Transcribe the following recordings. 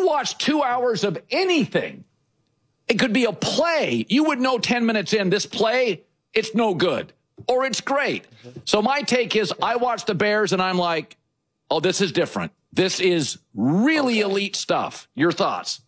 watch 2 hours of anything, it could be a play. You would know 10 minutes in, this play, it's no good or it's great. So my take is I watch the Bears and I'm like, oh, this is different. This is really elite stuff. Your thoughts?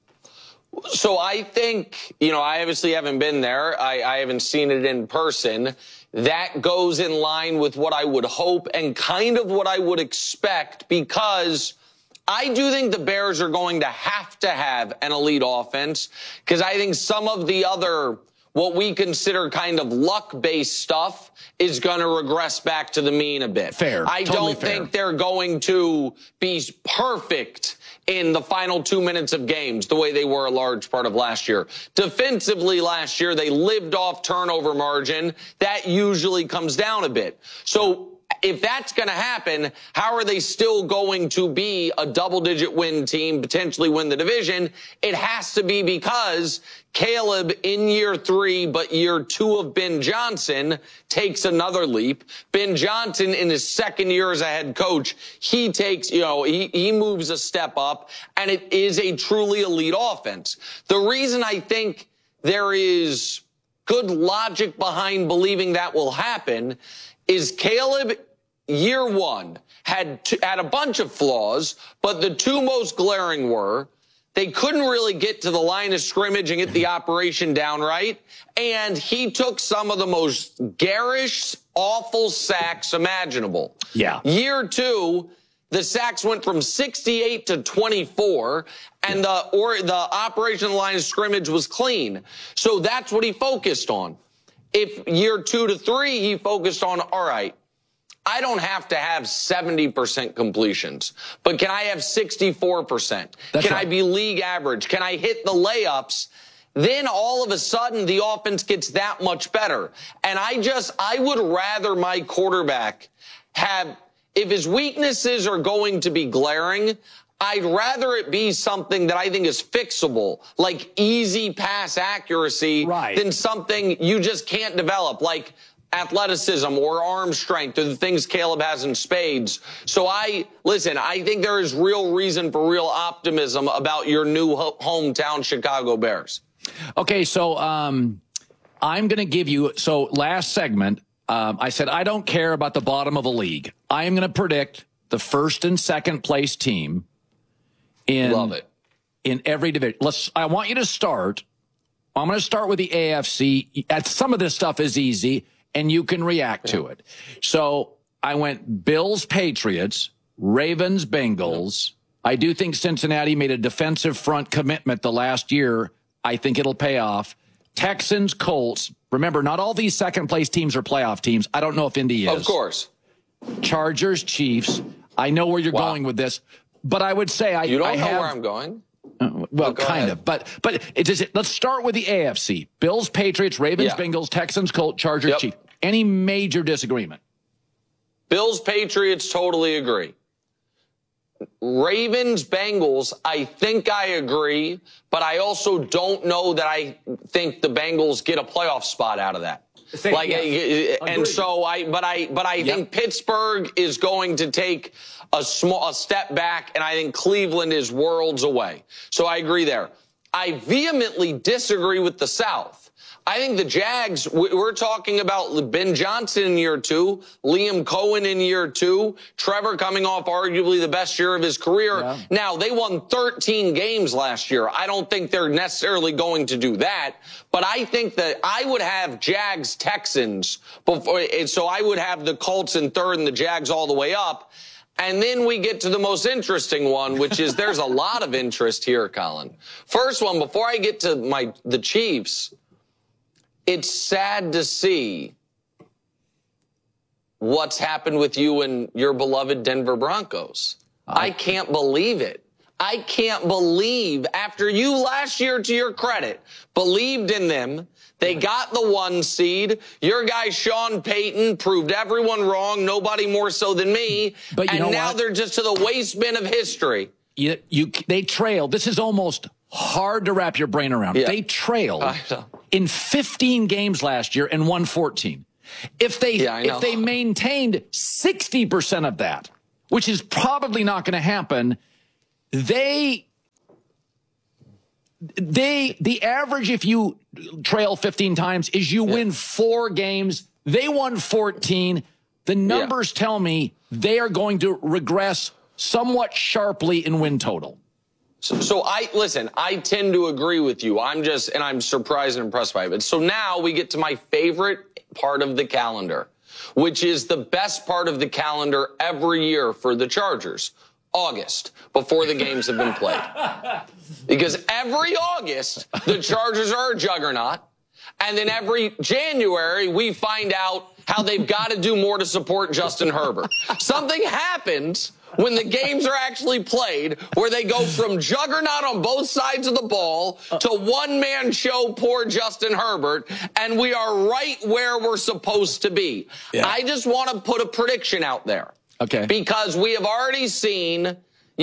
So I think, I obviously haven't been there. I haven't seen it in person. That goes in line with what I would hope and kind of what I would expect, because I do think the Bears are going to have an elite offense, because I think some of the other, what we consider kind of luck-based stuff, is going to regress back to the mean a bit. Fair. I Totally don't fair. think they're going to be perfect in the final 2 minutes of games the way they were a large part of last year. Defensively last year, they lived off turnover margin. That usually comes down a bit. So if that's going to happen, how are they still going to be a double-digit win team, potentially win the division? It has to be because Caleb in year 3, but year 2 of Ben Johnson takes another leap. Ben Johnson in his second year as a head coach, he takes, he moves a step up, and it is a truly elite offense. The reason I think there is good logic behind believing that will happen is Caleb, year 1, had a bunch of flaws, but the 2 most glaring were they couldn't really get to the line of scrimmage and get the operation down right, and he took some of the most garish, awful sacks imaginable. Yeah. Year 2, the sacks went from 68 to 24, and the operation on the line of scrimmage was clean. So that's what he focused on. If year 2 to 3, he focused on, all right, I don't have to have 70% completions, but can I have 64%? Can I be league average? Can I hit the layups? Then all of a sudden the offense gets that much better. And I would rather my quarterback have, if his weaknesses are going to be glaring, I'd rather it be something that I think is fixable, like easy pass accuracy, than something you just can't develop, like athleticism or arm strength, or the things Caleb has in spades. So I think there is real reason for real optimism about your new hometown Chicago Bears. Okay, so I'm going to give you, so last segment, I said I don't care about the bottom of the league. I am going to predict the first and second place team in every division. I want you to start. I'm going to start with the AFC. Some of this stuff is easy, and you can react to it. So I went Bills, Patriots, Ravens, Bengals. I do think Cincinnati made a defensive front commitment the last year. I think it'll pay off. Texans, Colts. Remember, not all these second-place teams are playoff teams. I don't know if Indy is. Of course. Chargers, Chiefs. I know where you're going with this, but I would say You don't know where I'm going? Well, kind of. But let's start with the AFC. Bills, Patriots, Ravens, Bengals, Texans, Colts, Chargers, Chiefs. Any major disagreement? Bills, Patriots, totally agree. Ravens, Bengals, I think I agree, but I also don't know that I think the Bengals get a playoff spot out of that. And so I think Pittsburgh is going to take a step back, and I think Cleveland is worlds away. So I agree there. I vehemently disagree with the South. I think the Jags, we're talking about Ben Johnson in year 2, Liam Cohen in year 2, Trevor coming off arguably the best year of his career. Yeah. Now, they won 13 games last year. I don't think they're necessarily going to do that, but I think that I would have Jags Texans before, so I would have the Colts in third and the Jags all the way up. And then we get to the most interesting one, which is there's a lot of interest here, Colin. First one, before I get to the Chiefs, it's sad to see what's happened with you and your beloved Denver Broncos. I can't believe it. I can't believe, after you last year, to your credit, believed in them. They got the 1 seed. Your guy, Sean Payton, proved everyone wrong, nobody more so than me. But and now they're just to the waste bin of history. They trailed. This is almost hard to wrap your brain around. Yeah. They trailed in 15 games last year and won 14. If they maintained 60% of that, which is probably not going to happen, they the average, if you trail 15 times, is you win 4 games. They won 14. The numbers tell me they are going to regress somewhat sharply in win total. So I tend to agree with you. I'm surprised and impressed by it. But so now we get to my favorite part of the calendar, which is the best part of the calendar every year for the Chargers. August, before the games have been played. Because every August, the Chargers are a juggernaut. And then every January, we find out how they've got to do more to support Justin Herbert. Something happens when the games are actually played where they go from juggernaut on both sides of the ball to one-man show poor Justin Herbert, and we are right where we're supposed to be. Yeah. I just want to put a prediction out there. Okay. Because we have already seen,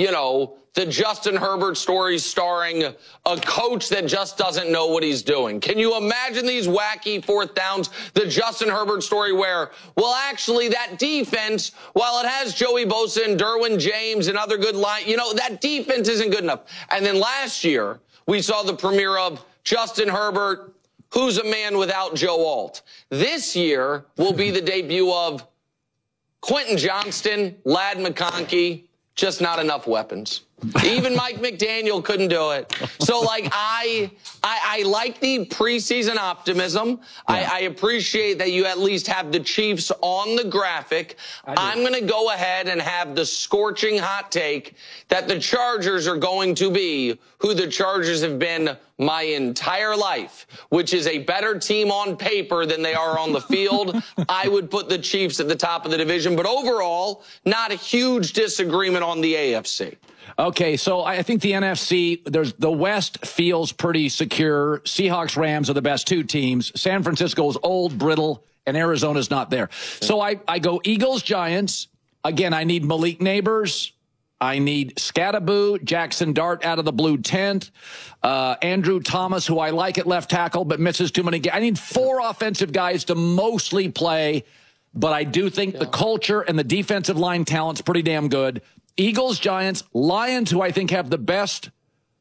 the Justin Herbert story starring a coach that just doesn't know what he's doing. Can you imagine these wacky 4th downs? The Justin Herbert story where, well, actually that defense, while it has Joey Bosa and Derwin James and other good line, that defense isn't good enough. And then last year, we saw the premiere of Justin Herbert, who's a man without Joe Alt. This year will be the debut of Quentin Johnston, Ladd McConkey, just not enough weapons. Even Mike McDaniel couldn't do it. So, I like the preseason optimism. Yeah. I appreciate that you at least have the Chiefs on the graphic. I'm going to go ahead and have the scorching hot take that the Chargers are going to be who the Chargers have been my entire life, which is a better team on paper than they are on the field. I would put the Chiefs at the top of the division, but overall, not a huge disagreement on the AFC. Okay, so I think the NFC, the West feels pretty secure. Seahawks, Rams are the best 2 teams. San Francisco is old, brittle, and Arizona's not there. So I go Eagles, Giants. Again, I need Malik Neighbors. I need Scattaboo, Jackson Dart out of the blue tent, Andrew Thomas, who I like at left tackle but misses too many games. I need 4 offensive guys to mostly play, but I do think the culture and the defensive line talent's pretty damn good. Eagles, Giants, Lions, who I think have the best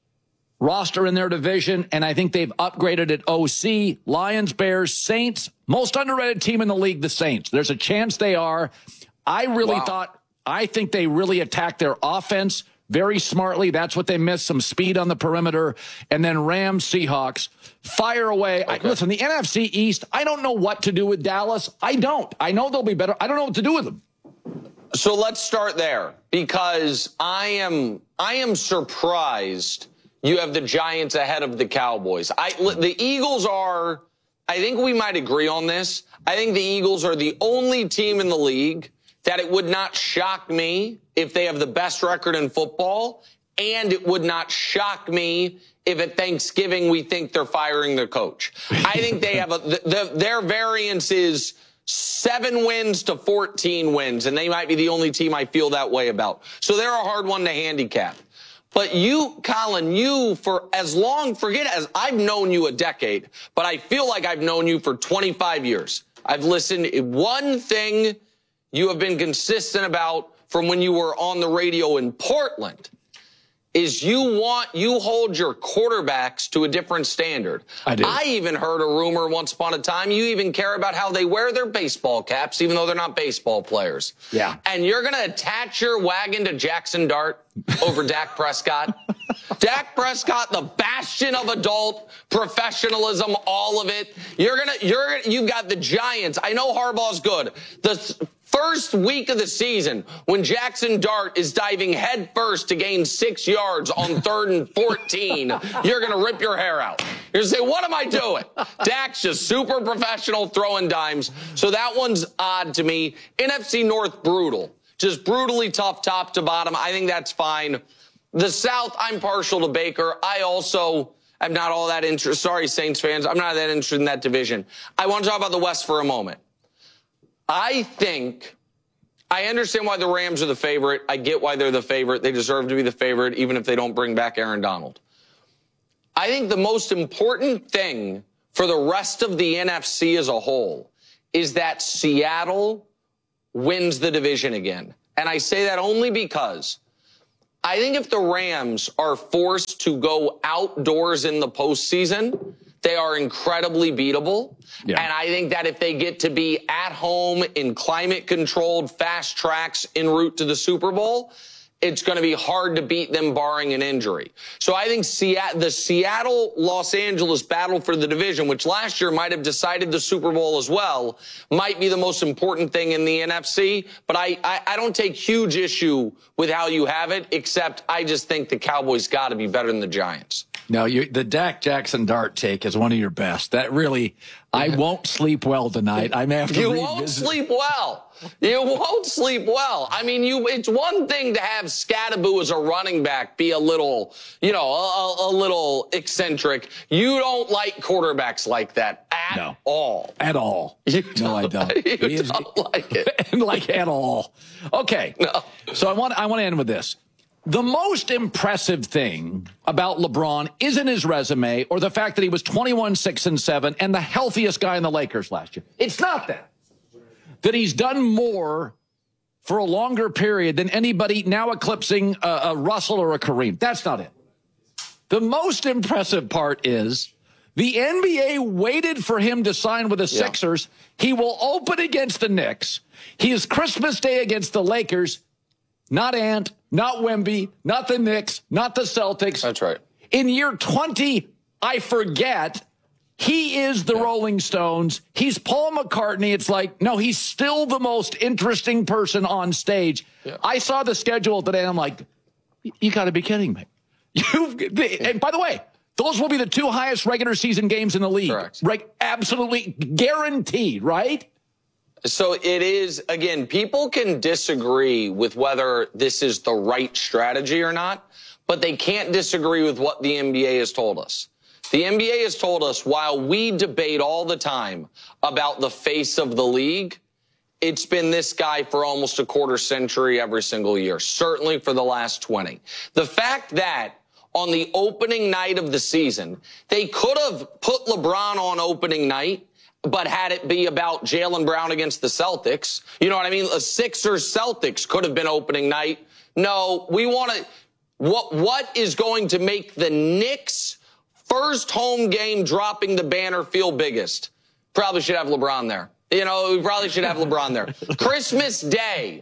roster in their division, and I think they've upgraded at OC. Lions, Bears, Saints, most underrated team in the league, the Saints. There's a chance they are. I think they really attacked their offense very smartly. That's what they missed, some speed on the perimeter. And then Rams, Seahawks, fire away. Okay. Listen, the NFC East, I don't know what to do with Dallas. I don't. I know they'll be better. I don't know what to do with them. So let's start there, because I am surprised you have the Giants ahead of the Cowboys. The Eagles are, I think we might agree on this. I think the Eagles are the only team in the league that it would not shock me if they have the best record in football, and it would not shock me if at Thanksgiving we think they're firing their coach. I think they have their variance is 7 wins to 14 wins, and they might be the only team I feel that way about. So they're a hard one to handicap. But you, Colin, forget as I've known you a decade, but I feel like I've known you for 25 years. I've listened. One thing you have been consistent about from when you were on the radio in Portland is you hold your quarterbacks to a different standard. I do. I even heard a rumor once upon a time you even care about how they wear their baseball caps, even though they're not baseball players. Yeah. And you're going to attach your wagon to Jackson Dart over Dak Prescott. Dak Prescott, the bastion of adult professionalism, all of it. You've got the Giants. I know Harbaugh's good. The first week of the season, when Jackson Dart is diving head first to gain 6 yards on 3rd and 14, you're going to rip your hair out. You're going to say, what am I doing? Dak's just super professional throwing dimes. So that one's odd to me. NFC North, brutal. Just brutally tough top to bottom. I think that's fine. The South, I'm partial to Baker. I also am not all that interested. Sorry, Saints fans. I'm not that interested in that division. I want to talk about the West for a moment. I understand why the Rams are the favorite. I get why they're the favorite. They deserve to be the favorite, even if they don't bring back Aaron Donald. I think the most important thing for the rest of the NFC as a whole is that Seattle wins the division again. And I say that only because I think if the Rams are forced to go outdoors in the postseason, they are incredibly beatable. Yeah. And I think that if they get to be at home in climate-controlled fast tracks en route to the Super Bowl, it's going to be hard to beat them barring an injury. So I think the Seattle-Los Angeles battle for the division, which last year might have decided the Super Bowl as well, might be the most important thing in the NFC. But I don't take huge issue with how you have it, except I just think the Cowboys got to be better than the Giants. No, the Dak Jackson dart take is one of your best. That really, I won't sleep well tonight. I may have to revisit. You won't sleep well. You won't sleep well. I mean, it's one thing to have Scatterbo as a running back be a little, a little eccentric. You don't like quarterbacks like that at all. At all. No, I don't. You don't like it. Like at all. Okay. No. So I want to end with this. The most impressive thing about LeBron isn't his resume or the fact that he was 21-6-7 and the healthiest guy in the Lakers last year. It's not that. That he's done more for a longer period than anybody now eclipsing a Russell or a Kareem. That's not it. The most impressive part is the NBA waited for him to sign with the Sixers. He will open against the Knicks. He is Christmas Day against the Lakers. Not Ant, not Wemby, not the Knicks, not the Celtics. That's right. In year 20, I forget, he is the Rolling Stones. He's Paul McCartney. It's like, no, he's still the most interesting person on stage. Yeah. I saw the schedule today, and I'm like, you got to be kidding me. And by the way, those will be the two highest regular season games in the league. Correct. Right? Absolutely guaranteed, right? So it is, again, people can disagree with whether this is the right strategy or not, but they can't disagree with what the NBA has told us. The NBA has told us while we debate all the time about the face of the league, it's been this guy for almost a quarter century every single year, certainly for the last 20. The fact that on the opening night of the season, they could have put LeBron on opening night, but had it be about Jaylen Brown against the Celtics. You know what I mean? The Sixers-Celtics could have been opening night. No, we want to... What is going to make the Knicks' first home game dropping the banner feel biggest? Probably should have LeBron there. We probably should have LeBron there. Christmas Day.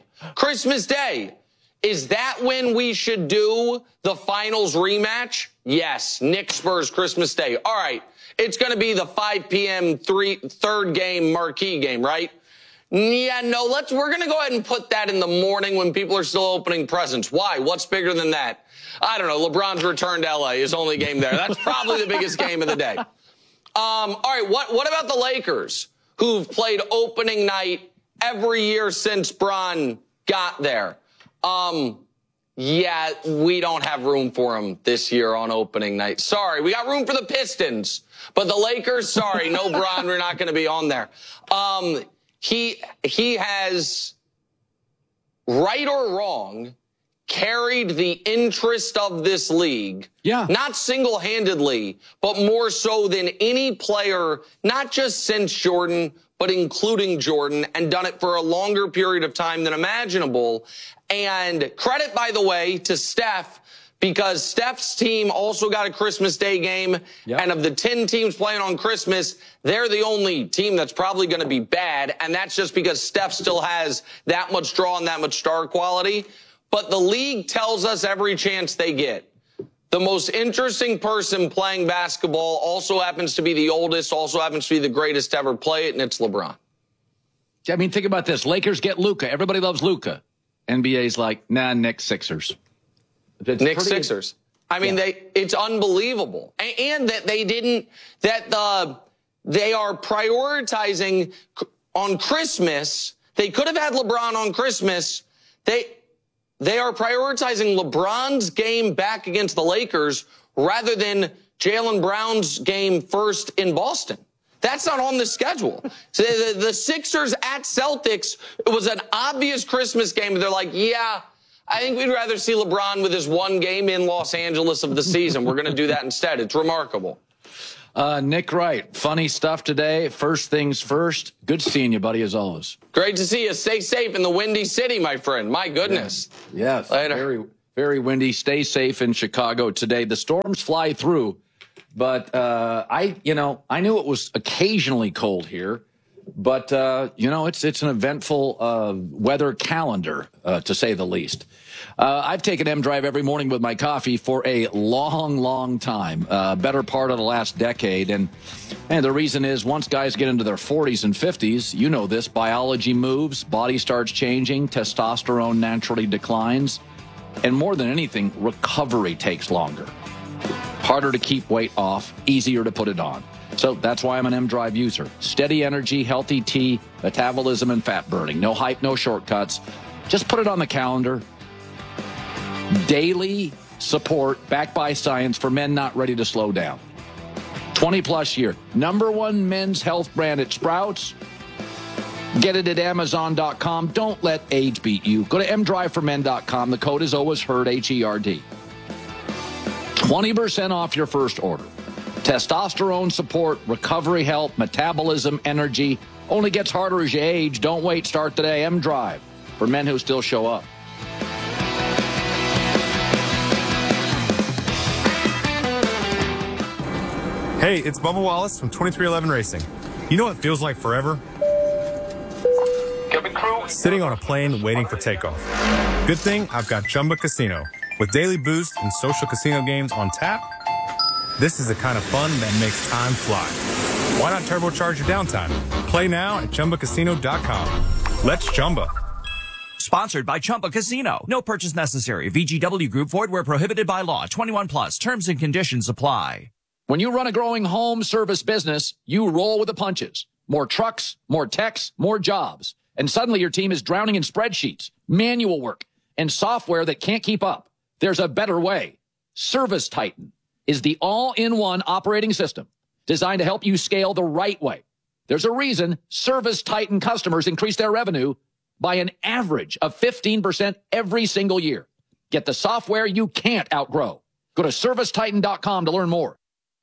Is that when we should do the finals rematch? Yes. Knicks Spurs Christmas Day. All right. It's going to be the 5 p.m. third game marquee game, right? Yeah, no, we're going to go ahead and put that in the morning when people are still opening presents. Why? What's bigger than that? I don't know. LeBron's return to LA, his only game there. That's probably the biggest game of the day. All right. What about the Lakers, who've played opening night every year since Bron got there? Yeah, we don't have room for him this year on opening night. Sorry, we got room for the Pistons, but the Lakers, sorry, no Bron, we're not going to be on there. He has, right or wrong, carried the interest of this league, not single-handedly, but more so than any player, not just since Jordan, but including Jordan, and done it for a longer period of time than imaginable. And credit, by the way, to Steph, because Steph's team also got a Christmas Day game. Yep. And of the 10 teams playing on Christmas, they're the only team that's probably going to be bad. And that's just because Steph still has that much draw and that much star quality. But the league tells us every chance they get, the most interesting person playing basketball also happens to be the oldest, also happens to be the greatest to ever play it, and it's LeBron. I mean, think about this. Lakers get Luka. Everybody loves Luka. NBA's like, nah, Knicks Sixers. Knicks Sixers. I mean, it's unbelievable. And that they are prioritizing on Christmas. They could have had LeBron on Christmas. They are prioritizing LeBron's game back against the Lakers rather than Jaylen Brown's game first in Boston. That's not on the schedule. So the Sixers at Celtics, it was an obvious Christmas game. They're like, yeah, I think we'd rather see LeBron with his one game in Los Angeles of the season. We're going to do that instead. It's remarkable. Nick Wright, funny stuff today. First things first. Good seeing you, buddy, as always. Great to see you. Stay safe in the Windy City, my friend. My goodness. Yes. Later. Very, Very windy. Stay safe in Chicago today. The storms fly through, but I knew it was occasionally cold here. But, it's an eventful weather calendar, to say the least. I've taken M-Drive every morning with my coffee for a long, long time, better part of the last decade. And the reason is once guys get into their 40s and 50s, you know this, biology moves, body starts changing, testosterone naturally declines. And more than anything, recovery takes longer. Harder to keep weight off, easier to put it on. So that's why I'm an M-Drive user. Steady energy, healthy tea, metabolism, and fat burning. No hype, no shortcuts. Just put it on the calendar. Daily support backed by science for men not ready to slow down. 20-plus year. #1 men's health brand at Sprouts. Get it at Amazon.com. Don't let age beat you. Go to mdriveformen.com. The code is always HERD, HERD. 20% off your first order. Testosterone support, recovery help, metabolism, energy. Only gets harder as you age. Don't wait. Start today. M-Drive for men who still show up. Hey, it's Bubba Wallace from 2311 Racing. You know what feels like forever? Sitting on a plane waiting for takeoff. Good thing I've got Chumba Casino. With daily boost and social casino games on tap, this is the kind of fun that makes time fly. Why not turbocharge your downtime? Play now at ChumbaCasino.com. Let's Chumba. Sponsored by Chumba Casino. No purchase necessary. VGW Group. Void where prohibited by law. 21 plus. Terms and conditions apply. When you run a growing home service business, you roll with the punches. More trucks, more techs, more jobs. And suddenly your team is drowning in spreadsheets, manual work, and software that can't keep up. There's a better way. Service Titan is the all-in-one operating system designed to help you scale the right way. There's a reason Service Titan customers increase their revenue by an average of 15% every single year. Get the software you can't outgrow. Go to servicetitan.com to learn more.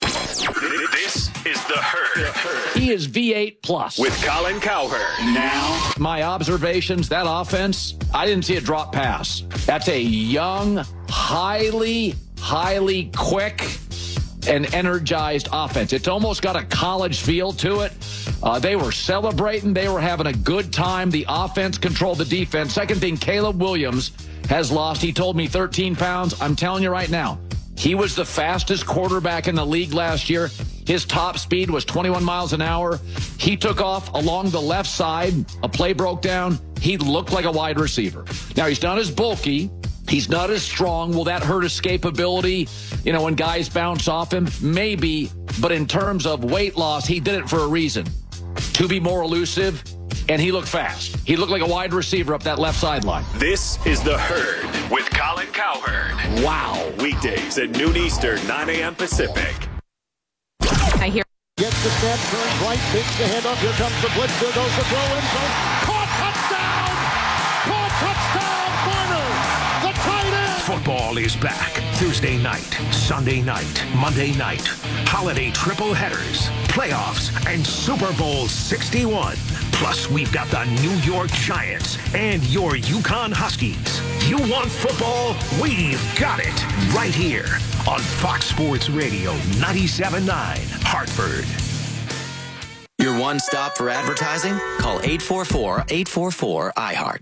This is The Herd. He is V8 Plus. With Colin Cowherd. Now. My observations, that offense, I didn't see a drop pass. That's a young, highly quick and energized offense. It's almost got a college feel to it. They were celebrating. They were having a good time. The offense controlled the defense. Second thing, Caleb Williams has lost. He told me 13 pounds. I'm telling you right now, he was the fastest quarterback in the league last year. His top speed was 21 miles an hour. He took off along the left side. A play broke down. He looked like a wide receiver. Now, he's not as bulky. He's not as strong. Will that hurt escapability? When guys bounce off him? Maybe. But in terms of weight loss, he did it for a reason. To be more elusive, and he looked fast. He looked like a wide receiver up that left sideline. This is The Herd with Colin Cowherd. Wow. Weekdays at noon Eastern, 9 a.m. Pacific. I hear. Gets the snap, turns right, picks the handoff. Here comes the blitz. There goes the throw in zone. Caught, touchdown! Caught, touchdown! Marner, the tight end. Football is back. Thursday night, Sunday night, Monday night. Holiday triple headers, playoffs, and Super Bowl 61. Plus, we've got the New York Giants and your Yukon Huskies. You want football? We've got it right here on Fox Sports Radio 97.9 Hartford. Your one stop for advertising? Call 844-844-IHEART.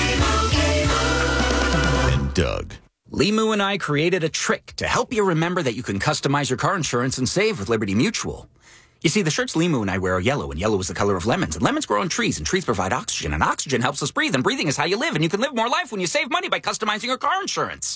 And Doug. Limu and I created a trick to help you remember that you can customize your car insurance and save with Liberty Mutual. You see, the shirts Limu and I wear are yellow, and yellow is the color of lemons, and lemons grow on trees, and trees provide oxygen, and oxygen helps us breathe, and breathing is how you live, and you can live more life when you save money by customizing your car insurance.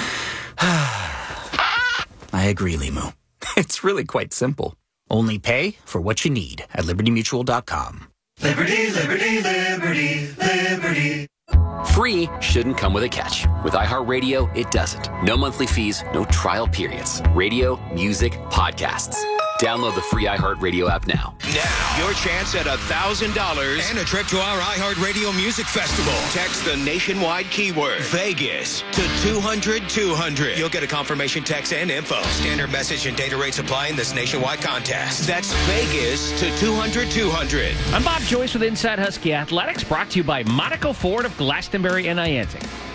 I agree, Limu. It's really quite simple. Only pay for what you need at LibertyMutual.com. Liberty, liberty, liberty, liberty. Free shouldn't come with a catch. With iHeartRadio, it doesn't. No monthly fees, no trial periods. Radio, music, podcasts. Download the free iHeartRadio app now. Now, your chance at $1,000 and a trip to our iHeartRadio Music Festival. Text the nationwide keyword Vegas to 200-200. You'll get a confirmation text and info. Standard message and data rates apply in this nationwide contest. That's Vegas to 200-200. I'm Bob Joyce with Inside Husky Athletics, brought to you by Monaco Ford of Glastonbury and Niantic.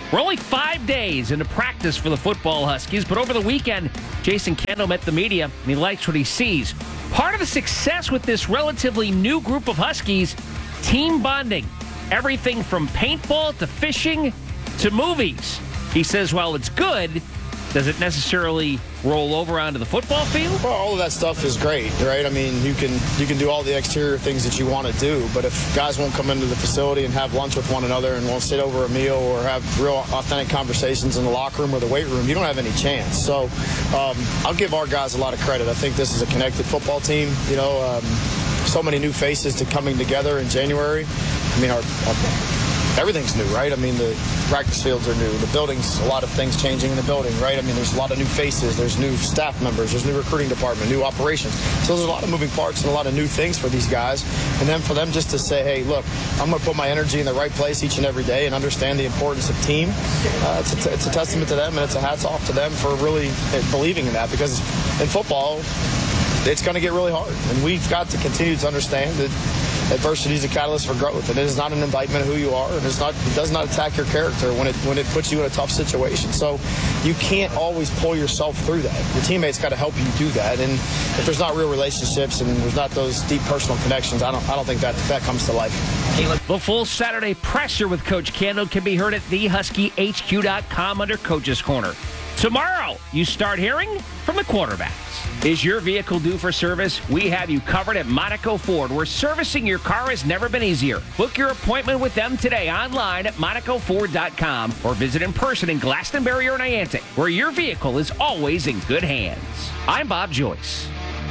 We're only 5 days into practice for the football Huskies, but over the weekend, Jason Kendall met the media, and he likes what he sees. Part of the success with this relatively new group of Huskies, team bonding. Everything from paintball to fishing to movies. He says while it's good, does it necessarily roll over onto the football field? Well, all of that stuff is great, right? I mean, you can do all the exterior things that you want to do, but if guys won't come into the facility and have lunch with one another and won't sit over a meal or have real authentic conversations in the locker room or the weight room, you don't have any chance. So I'll give our guys a lot of credit. I think this is a connected football team. You know, so many new faces to coming together in January. I mean, everything's new, right? I mean, the practice fields are new. The buildings, a lot of things changing in the building, right? I mean, there's a lot of new faces. There's new staff members. There's new recruiting department, new operations. So there's a lot of moving parts and a lot of new things for these guys. And then for them just to say, hey, look, I'm going to put my energy in the right place each and every day and understand the importance of team. It's a testament to them, and it's a hats off to them for really believing in that, because in football, it's going to get really hard. And we've got to continue to understand that adversity is a catalyst for growth, and it is not an indictment of who you are, and it does not attack your character when it puts you in a tough situation. So you can't always pull yourself through that. Your teammates got to help you do that, and if there's not real relationships and there's not those deep personal connections, I don't think that comes to life. The full Saturday presser with Coach Kendall can be heard at thehuskeyhq.com under Coach's Corner. Tomorrow, you start hearing from the quarterbacks. Is your vehicle due for service? We have you covered at Monaco Ford, where servicing your car has never been easier. Book your appointment with them today online at MonacoFord.com or visit in person in Glastonbury or Niantic, where your vehicle is always in good hands. I'm Bob Joyce.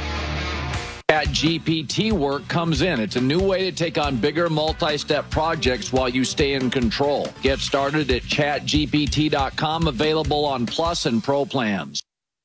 ChatGPT work comes in. It's a new way to take on bigger multi-step projects while you stay in control. Get started at chatgpt.com, available on Plus and Pro plans.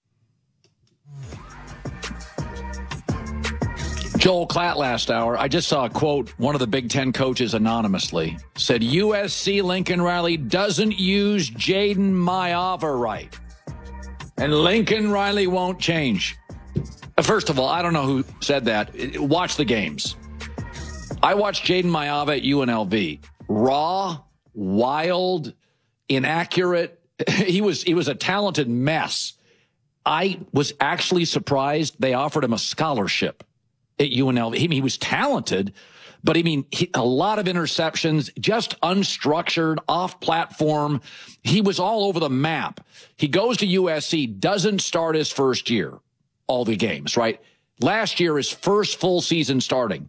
Joel Klatt last hour. I just saw a quote, one of the Big Ten coaches anonymously said, USC Lincoln Riley doesn't use Jaden Maiava right. And Lincoln Riley won't change. First of all, I don't know who said that. Watch the games. I watched Jaden Maiava at UNLV. Raw, wild, inaccurate. He was a talented mess. I was actually surprised they offered him a scholarship at UNLV. He was talented, but a lot of interceptions, just unstructured, off-platform. He was all over the map. He goes to USC, doesn't start his first year, all the games, right? Last year, his first full season starting.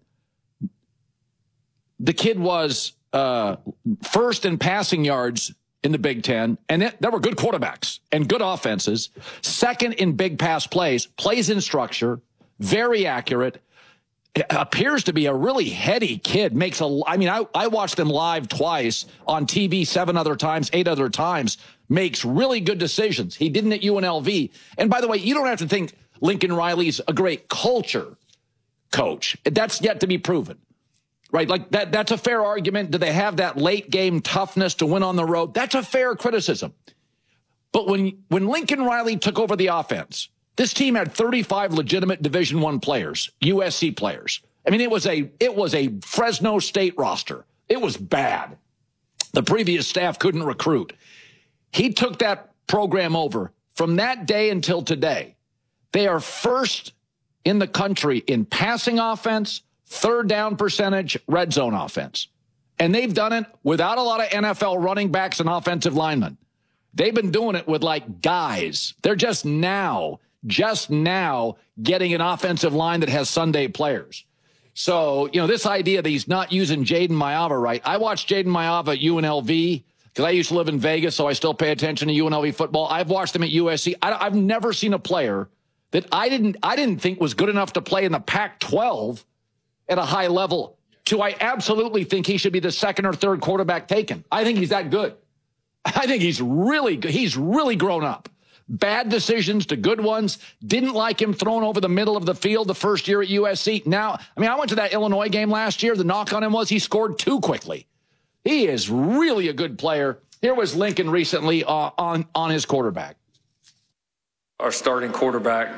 The kid was first in passing yards in the Big Ten, and there were good quarterbacks and good offenses. Second in big pass plays in structure, very accurate. It appears to be a really heady kid. I watched him live twice on TV, 8 other times. Makes really good decisions. He didn't at UNLV. And by the way, you don't have to think Lincoln Riley's a great culture coach. That's yet to be proven, right? Like that's a fair argument. Do they have that late game toughness to win on the road? That's a fair criticism. But when Lincoln Riley took over the offense, this team had 35 legitimate Division I players, USC players. It was a Fresno State roster. It was bad. The previous staff couldn't recruit. He took that program over. From that day until today, they are first in the country in passing offense, third down percentage, red zone offense. And they've done it without a lot of NFL running backs and offensive linemen. They've been doing it with guys. They're just now getting an offensive line that has Sunday players. So, this idea that he's not using Jaden Maiava right. I watched Jaden Maiava at UNLV because I used to live in Vegas, so I still pay attention to UNLV football. I've watched him at USC. I've never seen a player that I didn't think was good enough to play in the Pac-12 at a high level I absolutely think he should be the second or third quarterback taken. I think he's that good. I think he's really good. He's really grown up. Bad decisions to good ones. Didn't like him thrown over the middle of the field the first year at USC. Now, I went to that Illinois game last year. The knock on him was he scored too quickly. He is really a good player. Here was Lincoln recently on his quarterback. Our starting quarterback,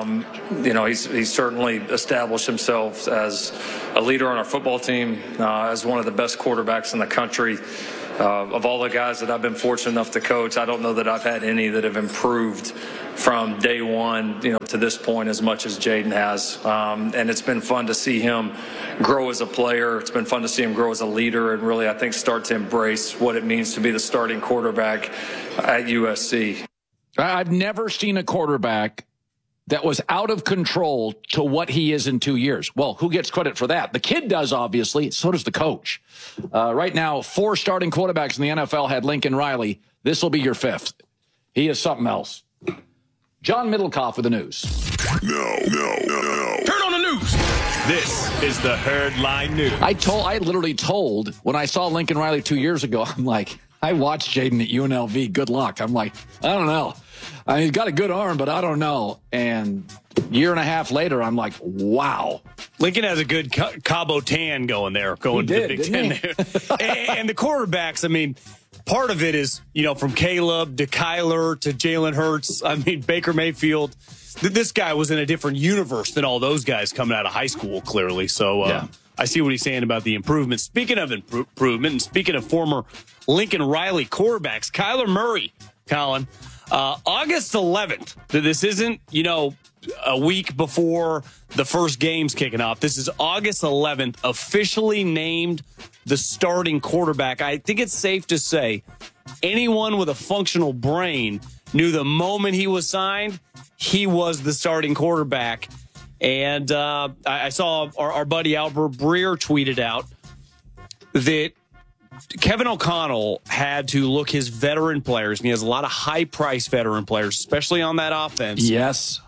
he's certainly established himself as a leader on our football team, as one of the best quarterbacks in the country. of all the guys that I've been fortunate enough to coach, I don't know that I've had any that have improved from day one, to this point as much as Jayden has. And it's been fun to see him grow as a player. It's been fun to see him grow as a leader and really, I think, start to embrace what it means to be the starting quarterback at USC. I've never seen a quarterback that was out of control to what he is in 2 years. Well, who gets credit for that? The kid does, obviously. So does the coach. Right now, 4 starting quarterbacks in the NFL had Lincoln Riley. This will be your 5th. He is something else. John Middlecoff with the news. No. Turn on the news. This is the Herd Line News. I literally told when I saw Lincoln Riley 2 years ago, I'm like, I watched Jayden at UNLV. Good luck. I'm like, I don't know. He's got a good arm, but I don't know. And year and a half later, I'm like, wow. Lincoln has a good Cabo Tan going there, to the Big Ten there. And the quarterbacks, I mean, part of it is, from Caleb to Kyler to Jalen Hurts. I mean, Baker Mayfield. This guy was in a different universe than all those guys coming out of high school, clearly. So yeah. I see what he's saying about the improvement. Speaking of improvement, and speaking of former Lincoln Riley quarterbacks, Kyler Murray, Colin, August 11th. This isn't, a week before the first game's kicking off. This is August 11th, officially named the starting quarterback. I think it's safe to say anyone with a functional brain knew the moment he was signed, he was the starting quarterback. And I saw our buddy Albert Breer tweeted out that Kevin O'Connell had to look his veteran players, and he has a lot of high-priced veteran players, especially on that offense. Yes.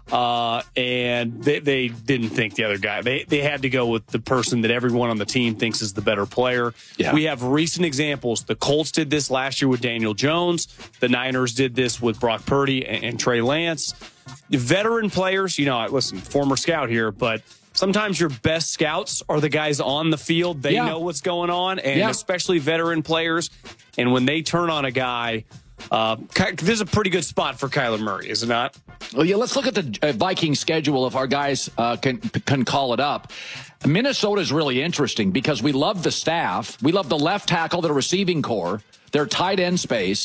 And they didn't think the other guy. They had to go with the person that everyone on the team thinks is the better player. Yeah. We have recent examples. The Colts did this last year with Daniel Jones. The Niners did this with Brock Purdy and Trey Lance. Veteran players, listen, former scout here, but sometimes your best scouts are the guys on the field. They know what's going on, and especially veteran players. And when they turn on a guy, this is a pretty good spot for Kyler Murray, is it not? Well, yeah, let's look at the Viking schedule if our guys can call it up. Minnesota is really interesting because we love the staff. We love the left tackle, the receiving core, their tight end space.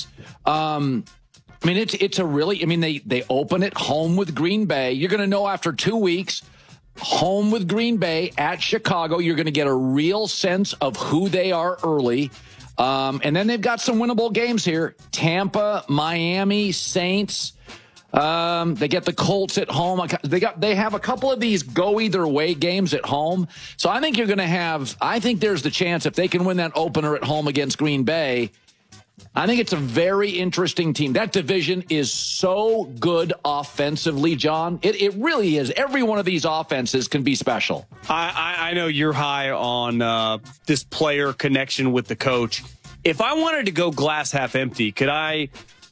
It's a really, they open it home with Green Bay. You're going to know after 2 weeks, home with Green Bay at Chicago. You're going to get a real sense of who they are early. And then they've got some winnable games here. Tampa, Miami, Saints. They get the Colts at home. They have a couple of these go either way games at home. So I think you're going to I think there's the chance if they can win that opener at home against Green Bay, I think it's a very interesting team. That division is so good offensively, John. It really is. Every one of these offenses can be special. I know you're high on this player connection with the coach. If I wanted to go glass half empty, could I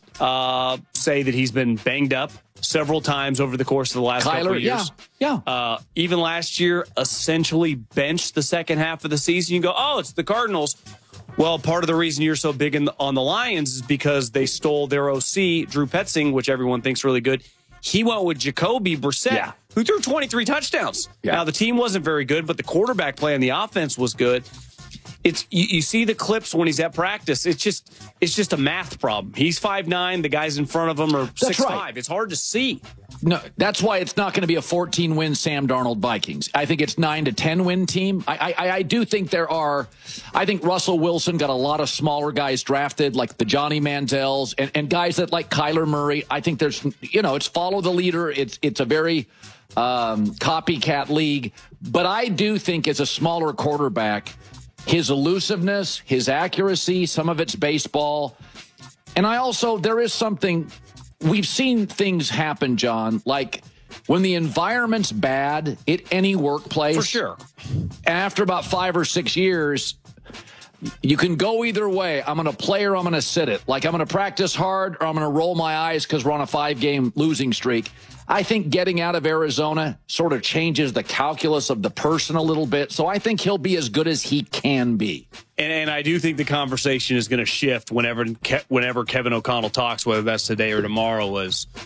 say that he's been banged up several times over the course of the last couple of years? Yeah. Even last year, essentially benched the second half of the season. You go, oh, it's the Cardinals. Well, part of the reason you're so big on the Lions is because they stole their OC, Drew Petzing, which everyone thinks really good. He went with Jacoby Brissett, who threw 23 touchdowns. Yeah. Now, the team wasn't very good, but the quarterback play on the offense was good. You see the clips when he's at practice. It's just a math problem. He's 5'9". The guys in front of him are 6'5". Right. It's hard to see. No, that's why it's not going to be a 14-win Sam Darnold Vikings. I think it's 9 to 10-win team. I do think I think Russell Wilson got a lot of smaller guys drafted, like the Johnny Mandels and guys that like Kyler Murray. I think there's, it's follow the leader. It's a very copycat league. But I do think as a smaller quarterback, his elusiveness, his accuracy, some of it's baseball. And there is something, we've seen things happen, John, like when the environment's bad at any workplace. For sure. After about 5 or 6 years, you can go either way. I'm going to play or I'm going to sit it. Like I'm going to practice hard or I'm going to roll my eyes because we're on a 5-game losing streak. I think getting out of Arizona sort of changes the calculus of the person a little bit. So I think he'll be as good as he can be. And I do think the conversation is going to shift whenever Kevin O'Connell talks, whether that's today or tomorrow, is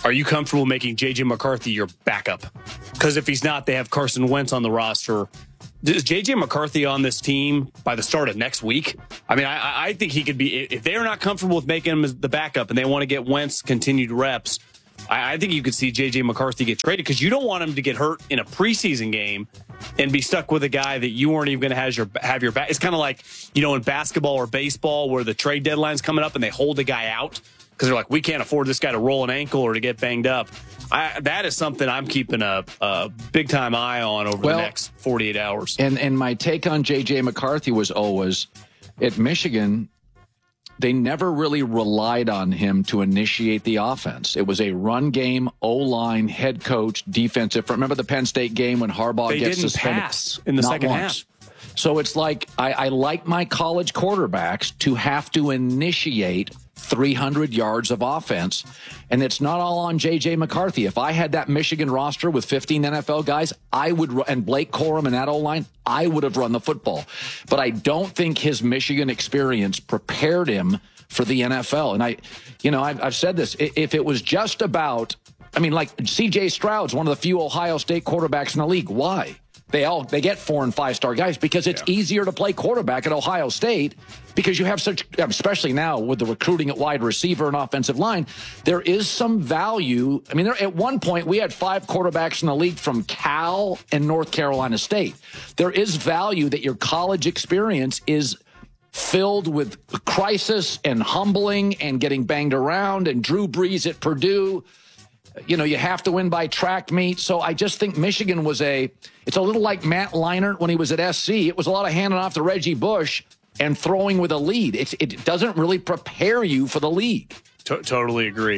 are you comfortable making J.J. McCarthy your backup? Because if he's not, they have Carson Wentz on the roster. Is J.J. McCarthy on this team by the start of next week? I mean, I think he could be, if they're not comfortable with making him as the backup and they want to get Wentz continued reps, I think you could see J.J. McCarthy get traded because you don't want him to get hurt in a preseason game and be stuck with a guy that you weren't even going to have your back. It's kind of like, in basketball or baseball where the trade deadline's coming up and they hold a guy out because they're like, we can't afford this guy to roll an ankle or to get banged up. That is something I'm keeping a big-time eye on over the next 48 hours. And my take on J.J. McCarthy was always, at Michigan, they never really relied on him to initiate the offense. It was a run game, O-line, head coach, defensive. Remember the Penn State game when Harbaugh gets suspended? Pass in the second half. So it's like I like my college quarterbacks to have to initiate 300 yards of offense, and it's not all on J.J. McCarthy. If I had that Michigan roster with 15 NFL guys, I would, and Blake Corum and that O-line, I would have run the football. But I don't think his Michigan experience prepared him for the NFL. And I've said this, if it was just about, like C.J. Stroud's one of the few Ohio State quarterbacks in the league. Why? They get 4- and 5-star guys because it's easier to play quarterback at Ohio State because you have such, especially now with the recruiting at wide receiver and offensive line, there is some value. At one point we had 5 quarterbacks in the league from Cal and North Carolina State. There is value that your college experience is filled with crisis and humbling and getting banged around, and Drew Brees at Purdue. You have to win by track meet. So I just think Michigan it's a little like Matt Leinart when he was at SC. It was a lot of handing off to Reggie Bush and throwing with a lead. It doesn't really prepare you for the league. Totally agree.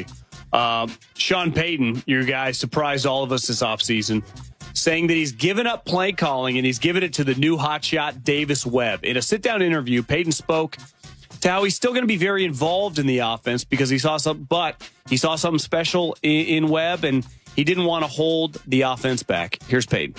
Sean Payton, your guy, surprised all of us this offseason, saying that he's given up play calling and he's given it to the new hotshot Davis Webb. In a sit-down interview, Payton spoke to how he's still going to be very involved in the offense because he saw something special in Webb, and he didn't want to hold the offense back. Here's Payton.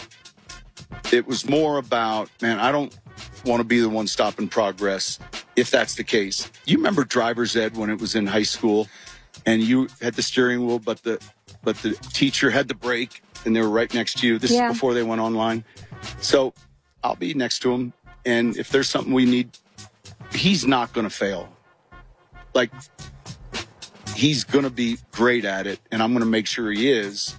It was more about, I don't want to be the one stopping progress if that's the case. You remember driver's ed when it was in high school and you had the steering wheel, but the teacher had the brake and they were right next to you. This is before they went online. So I'll be next to him, and if there's something we need, he's not going to fail. He's going to be great at it, and I'm going to make sure he is.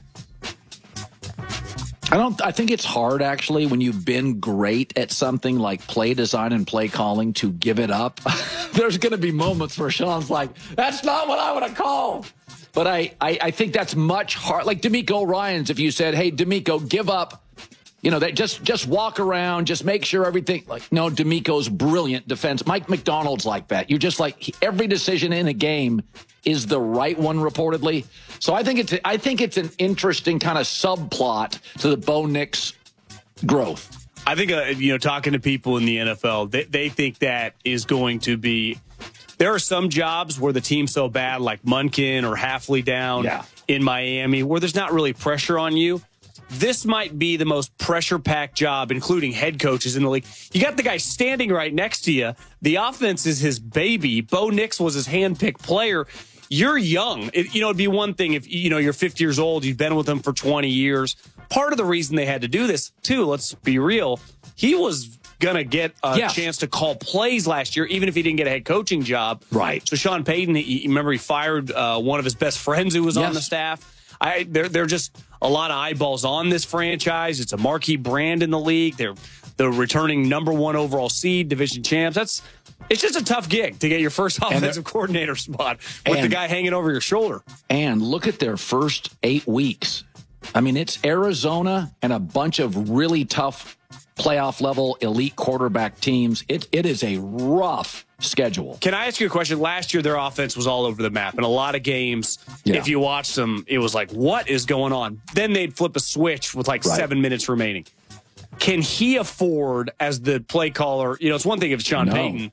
I think it's hard, actually, when you've been great at something like play design and play calling to give it up. There's going to be moments where Sean's like, that's not what I would have called. But I think that's much hard. Like DeMeco Ryans, if you said, hey, DeMeco, give up. That just walk around, just make sure everything. No, DeMeco's brilliant defense. Mike McDonald's like that. You're just every decision in a game is the right one, reportedly. So I think it's an interesting kind of subplot to the Bo Nix growth. I think talking to people in the NFL, they think that is going to be. There are some jobs where the team's so bad, like Munkin or Hafley down in Miami, where there's not really pressure on you. This might be the most pressure-packed job, including head coaches in the league. You got the guy standing right next to you. The offense is his baby. Bo Nix was his hand-picked player. You're young. It'd be one thing if, you're 50 years old, you've been with them for 20 years. Part of the reason they had to do this, too, let's be real, he was going to get a chance to call plays last year, even if he didn't get a head coaching job. Right. So Sean Payton, remember he fired one of his best friends who was on the staff. They're just a lot of eyeballs on this franchise. It's a marquee brand in the league. They're the returning #1 overall seed, division champs. It's just a tough gig to get your first offensive coordinator spot with the guy hanging over your shoulder. And look at their first 8 weeks. It's Arizona and a bunch of really tough playoff level elite quarterback teams. It is a rough schedule. Can I ask you a question? Last year, their offense was all over the map. In a lot of games, if you watched them, it was like, what is going on? Then they'd flip a switch with 7 minutes remaining. Can he afford, as the play caller, it's one thing if it's Sean Payton.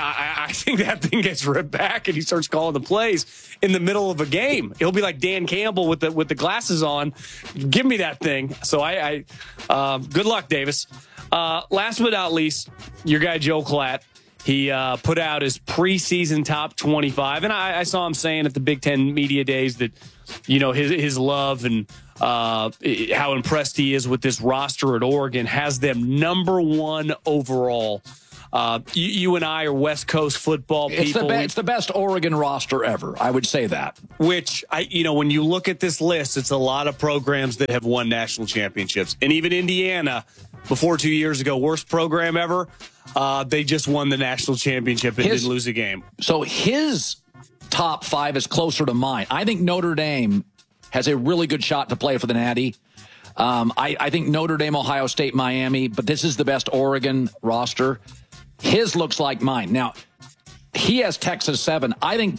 I think that thing gets ripped back and he starts calling the plays in the middle of a game. He'll be like Dan Campbell with the glasses on. Give me that thing. So good luck, Davis. Last but not least, your guy Joe Klatt. He put out his preseason top 25, and I saw him saying at the Big Ten Media Days that, his love and how impressed he is with this roster at Oregon has them number 1 overall. You and I are West Coast football people. It's the best Oregon roster ever. I would say that. Which, when you look at this list, it's a lot of programs that have won national championships. And even Indiana, before 2 years ago, worst program ever, they just won the national championship and didn't lose a game. So his top 5 is closer to mine. I think Notre Dame has a really good shot to play for the Natty. I think Notre Dame, Ohio State, Miami, but this is the best Oregon roster. His looks like mine. Now, he has Texas 7. I think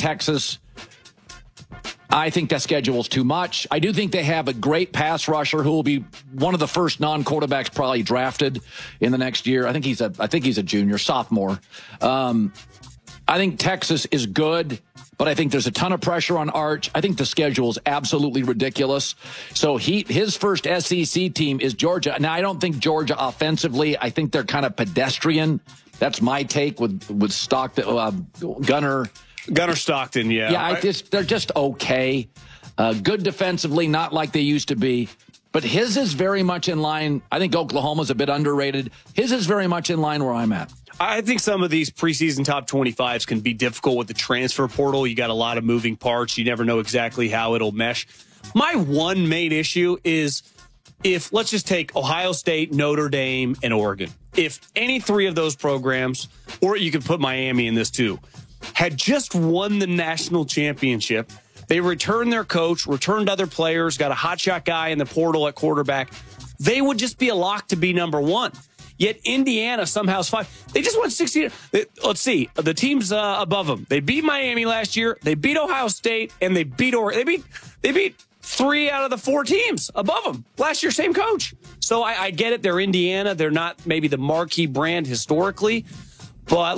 that schedule's too much. I do think they have a great pass rusher who will be one of the first non-quarterbacks probably drafted in the next year. I think he's a junior, sophomore. I think Texas is good, but I think there's a ton of pressure on Arch. I think the schedule is absolutely ridiculous. So his first SEC team is Georgia. Now, I don't think Georgia offensively, I think they're kind of pedestrian. That's my take with Stockton, Gunnar Stockton, yeah. Yeah, they're just okay. Good defensively, not like they used to be. But his is very much in line. I think Oklahoma's a bit underrated. His is very much in line where I'm at. I think some of these preseason top 25s can be difficult with the transfer portal. You got a lot of moving parts. You never know exactly how it'll mesh. My one main issue is let's just take Ohio State, Notre Dame, and Oregon. If any 3 of those programs, or you could put Miami in this too, had just won the national championship, they returned their coach, returned other players, got a hotshot guy in the portal at quarterback, they would just be a lock to be number 1. Yet Indiana somehow is 5. They just won 16. Let's see. The teams above them. They beat Miami last year. They beat Ohio State, and they beat Oregon. They beat 3 out of the 4 teams above them last year. Same coach. So I get it. They're Indiana. They're not maybe the marquee brand historically, but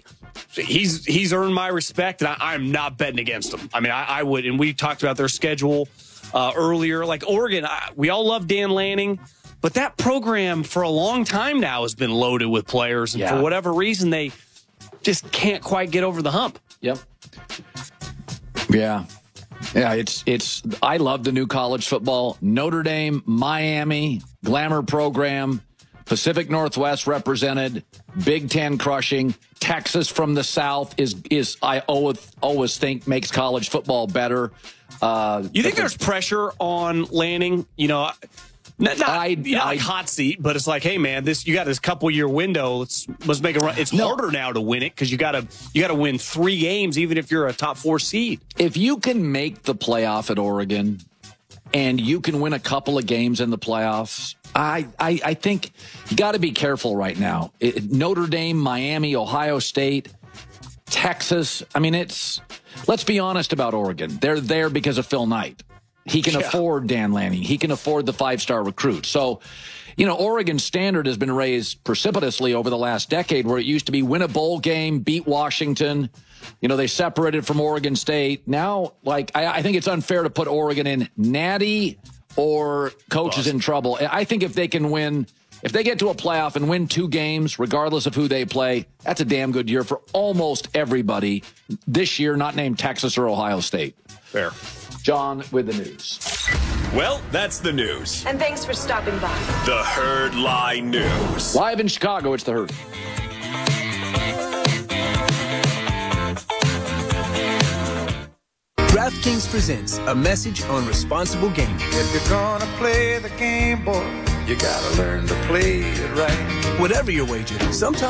he's earned my respect, and I'm not betting against him. I mean, I would. And we talked about their schedule earlier. Like Oregon, we all love Dan Lanning. But that program for a long time now has been loaded with players, and for whatever reason, they just can't quite get over the hump. Yep. Yeah. It's. I love the new college football. Notre Dame, Miami, glamour program, Pacific Northwest represented, Big Ten crushing. Texas from the South is I always think makes college football better. You think there's pressure on Lanning? Not like hot seat, but it's like, hey man, you got this couple-year window. Let's make a run. It's harder now to win it because you got to win 3 games, even if you're a top 4 seed. If you can make the playoff at Oregon, and you can win a couple of games in the playoffs, I think you got to be careful right now. Notre Dame, Miami, Ohio State, Texas. I mean, let's be honest about Oregon. They're there because of Phil Knight. He can afford Dan Lanning. He can afford the 5-star recruit. So, Oregon's standard has been raised precipitously over the last decade, where it used to be win a bowl game, beat Washington. They separated from Oregon State. Now, I think it's unfair to put Oregon in natty or coaches in trouble. I think if they can win, if they get to a playoff and win 2 games, regardless of who they play, that's a damn good year for almost everybody this year, not named Texas or Ohio State. Fair. John with the news. Well, that's the news. And thanks for stopping by. The Herd Lie News. Live in Chicago, it's the Herd. DraftKings presents a message on responsible gaming. If you're gonna play the game, boy, you gotta learn to play it right. Whatever your wager, sometimes